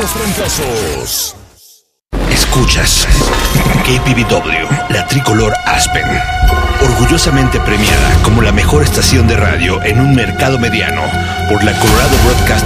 los trancazos. Escuchas KPVW, la tricolor Aspen, orgullosamente premiada como la mejor estación de radio en un mercado mediano por la Colorado Broadcast